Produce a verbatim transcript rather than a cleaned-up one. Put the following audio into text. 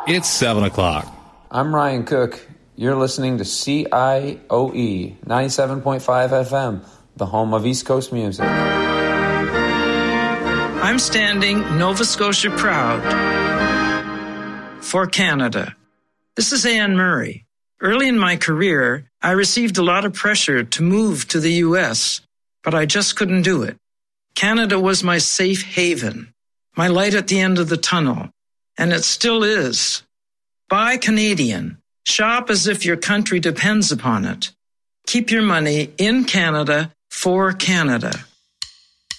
It's seven o'clock. I'm Ryan Cook. You're listening to C I O E ninety-seven point five F M, the home of East Coast music. I'm standing Nova Scotia proud for Canada. This is Anne Murray. Early in my career, I received a lot of pressure to move to the U S, but I just couldn't do it. Canada was my safe haven, my light at the end of the tunnel, and it still is. Buy Canadian. Shop as if your country depends upon it. Keep your money in Canada for Canada.